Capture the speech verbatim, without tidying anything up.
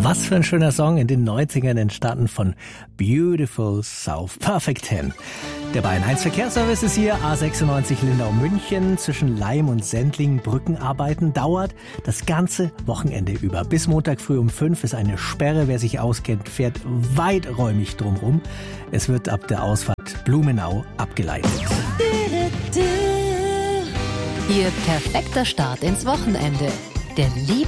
Was für ein schöner Song, in den neunzigern entstanden von Beautiful South. Perfect ten. Der Bayern eins Verkehrsservice ist hier, A sechsundneunzig Lindau-München, zwischen Laim und Sendling. Brückenarbeiten dauert das ganze Wochenende über. Bis Montag früh um fünf ist eine Sperre. Wer sich auskennt, fährt weiträumig drumherum. Es wird ab der Ausfahrt Blumenau abgeleitet. Ihr perfekter Start ins Wochenende. Der Liebe